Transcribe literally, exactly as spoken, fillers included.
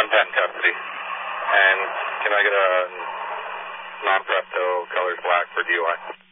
unpatent custody. And can I get a non-presto colored black for D U I?